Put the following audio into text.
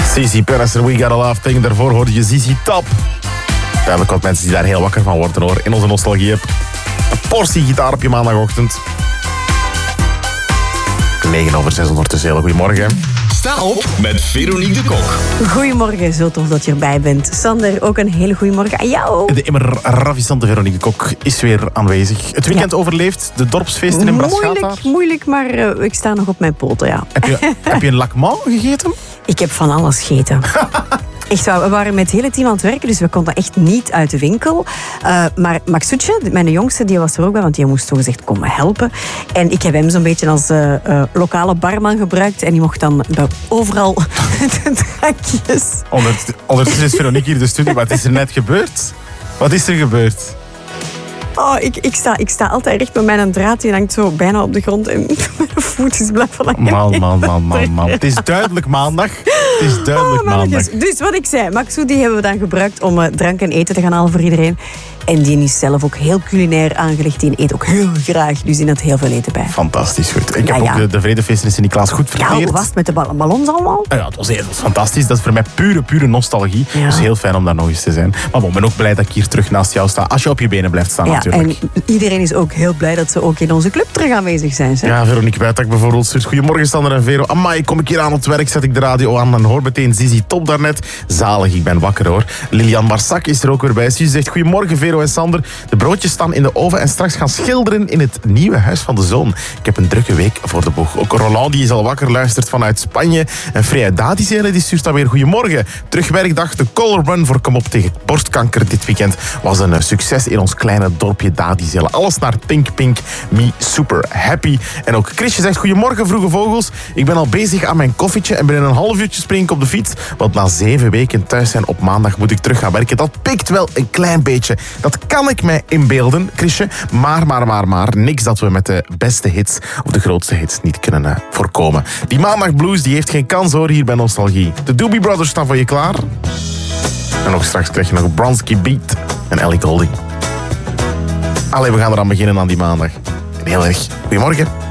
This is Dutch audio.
Zizi Pennisser, We Got a Love Thing. Daarvoor hoorde je Zizi Top. Duidelijk wat mensen die daar heel wakker van worden hoor. In onze nostalgie-app. Een portie gitaar op je maandagochtend. 5:09 ondertussen. Hele goedemorgen. Sta op met Veronique de Kok. Goedemorgen, zo tof dat je erbij bent. Sander, ook een hele goede morgen aan jou. De immer ravissante Veronique de Kok is weer aanwezig. Het weekend overleefd, de dorpsfeesten in Braschaat. Moeilijk, maar ik sta nog op mijn poten, ja. Heb je een lacman gegeten? Ik heb van alles gegeten. Echt waar, we waren met het hele team aan het werken, dus we konden echt niet uit de winkel. Maar Maxoetje, mijn jongste, die was er ook bij, want die moest zogezegd komen helpen. En ik heb hem zo'n beetje als lokale barman gebruikt. En die mocht dan overal de drankjes. Ondertussen is Veronique hier in de studio. Wat is er net gebeurd? Wat is er gebeurd? Oh, ik sta altijd recht met mijn draad. Die hangt zo bijna op de grond en mijn voet is blijven hangen. Man. Het is duidelijk maandag. Maandag. Dus wat ik zei, Maxo, die hebben we dan gebruikt om drank en eten te gaan halen voor iedereen. En die is zelf ook heel culinair aangelegd. Die eet ook heel graag, dus die had heel veel eten bij. Fantastisch goed. Ik heb ook de vredefeesten in Sint-Niklaas goed verteerd. Ja, hoe was het met de ballons allemaal? Ja, het was fantastisch. Dat is voor mij pure nostalgie. Ja. Dus heel fijn om daar nog eens te zijn. Maar ik ben ook blij dat ik hier terug naast jou sta. Als je op je benen blijft staan natuurlijk. En iedereen is ook heel blij dat ze ook in onze club terug aanwezig zijn. Zeg. Ja, Veronique Buitak bijvoorbeeld stuurt. Goedemorgen Sander en Vero. Amai, kom ik hier aan op het werk, zet ik de radio aan en hoor meteen Zizi Top daarnet. Zalig, ik ben wakker hoor. Lilian Marsak is er ook weer bij. Ze zegt goedemorgen Vero en Sander. De broodjes staan in de oven en straks gaan schilderen in het nieuwe huis van de zoon. Ik heb een drukke week voor de boeg. Ook Roland die is al wakker, luistert vanuit Spanje. En Freya Dadizele die stuurt dan weer goedemorgen. Terugwerkdag, de Color Run voor Kom op tegen borstkanker dit weekend was een succes in ons kleine dorpje Dadizele. Alles naar Pink Pink, me super happy. En ook Chrisje zegt goedemorgen vroege vogels. Ik ben al bezig aan mijn koffietje en binnen een half uurtje spring ik op de fiets. Want na 7 weken thuis zijn op maandag moet ik terug gaan werken. Dat pikt wel een klein beetje. Dat kan ik mij inbeelden, Chrisje. Maar, niks dat we met de beste hits of de grootste hits niet kunnen voorkomen. Die maandag blues die heeft geen kans hoor hier bij Nostalgie. De Doobie Brothers staan voor je klaar. En nog straks krijg je nog Bronski Beat en Ellie Goulding. Allee, we gaan eraan beginnen aan die maandag. En heel erg goedemorgen.